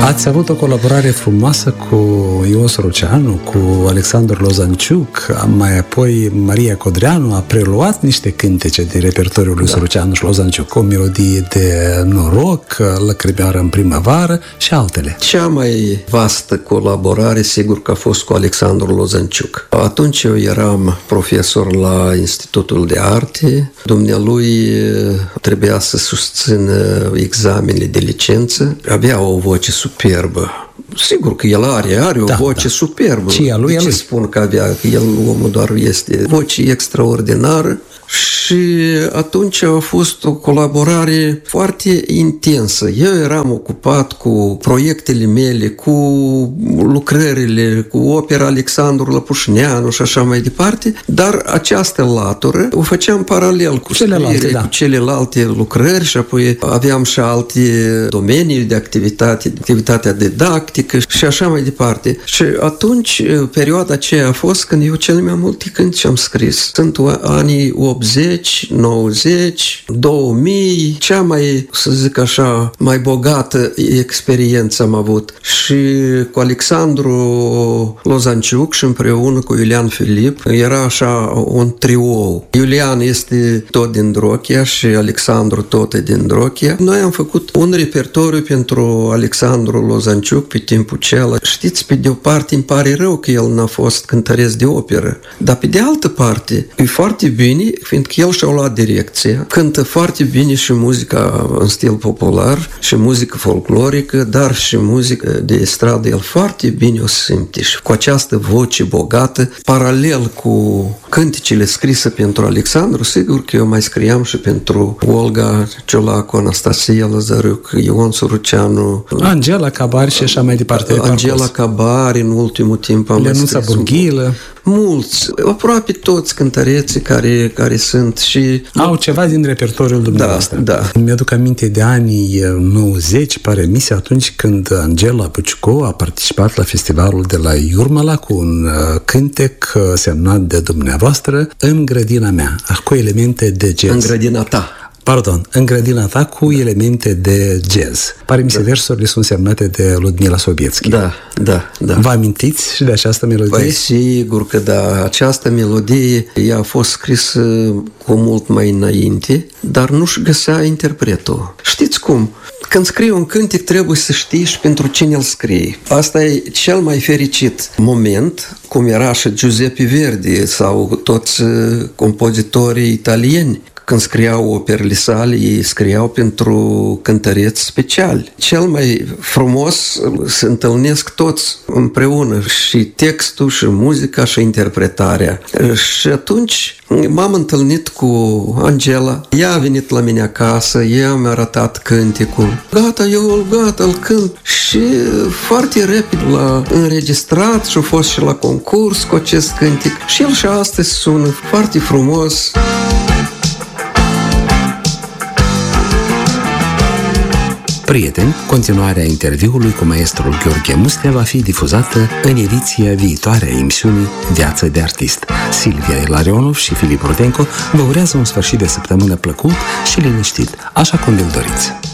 Ați avut o colaborare frumoasă cu Ion Soroceanu, cu Alexandru Lozanciuc, mai apoi Maria Codreanu a preluat niște cântece din repertoriul lui Soroceanu și Lozanciuc, o melodie de noroc, Lăcrimioară în primăvară și altele. Cea mai vastă colaborare, sigur că a fost cu Alexandru Lozanciuc. Atunci eu eram profesor la Institutul de Arte. Dumnealui trebuia să susțină examenele de licență. Avea o voce superbă. Sigur că el are o voce superbă. De ce spun că avea? Că el, omul doar este voce extraordinară. Și atunci a fost o colaborare foarte intensă. Eu eram ocupat cu proiectele mele, cu lucrările, cu opera Alexandru Lăpușneanu și așa mai departe, dar această latură o făceam paralel cu celelalte lucrări și apoi aveam și alte domenii de activitate, activitatea didactică și așa mai departe. Și atunci, perioada aceea a fost când eu cel mai multe cântece am scris. Sunt anii 80, 90, 2000, cea mai, să zic așa, mai bogată experiență am avut. Și cu Alexandru Lozanciuc și împreună cu Iulian Filip era așa un trio. Iulian este tot din Drochia și Alexandru tot din Drochia. Noi am făcut un repertoriu pentru Alexandru Lozanciuc pe timpul acela. Știți, pe de o parte îmi pare rău că el n-a fost cântăreț de operă, dar pe de altă parte e foarte bine, fiindcă el și-a luat direcția, cântă foarte bine și muzica în stil popular și muzică folclorică, dar și muzică de stradă. El foarte bine o simte și cu această voce bogată, paralel cu cântecele scrise pentru Alexandru, sigur că eu mai scriam și pentru Olga Ciolacu, Anastasia Lăzăruc, Ion Soroceanu, Angela Cabari și așa mai departe. Angela Cabari, în ultimul timp am Lenuța Burghilă. Mulți, aproape toți cântăreții care sunt și... Au ceva din repertoriul dumneavoastră. Da. Mi-aduc aminte de anii 90, pare mi se, atunci când Angela Buciuco a participat la festivalul de la Iurmăla cu un cântec semnat de dumneavoastră, În grădina mea, cu elemente de jazz. În grădina ta. În grădina ta cu elemente de jazz. Pare mi se versurile sunt semnate de Ludmila Sobietski. Da. Vă amintiți și de această melodie? Păi sigur că da. Această melodie ea a fost scrisă cu mult mai înainte, dar nu-și găsea interpretul. Știți cum? Când scrii un cântec trebuie să știi și pentru cine îl scrii. Asta e cel mai fericit moment, cum era și Giuseppe Verdi sau toți compozitorii italieni. Când scriau operele sale, ei scriau pentru cântăreți speciali. Cel mai frumos se întâlnesc toți împreună, și textul, și muzica, și interpretarea. Și atunci m-am întâlnit cu Angela. Ea a venit la mine acasă, ea mi-a arătat cântecul. Gata, îl cânt. Și foarte repede l-a înregistrat și a fost și la concurs cu acest cântec. Și el și astăzi sună foarte frumos. Prieteni, continuarea interviului cu maestrul Gheorghe Mustea va fi difuzată în ediția viitoare a emisiunii Viață de artist. Silvia Ilarionov și Filip Rudenco vă urează un sfârșit de săptămână plăcut și liniștit, așa cum vi-l doriți.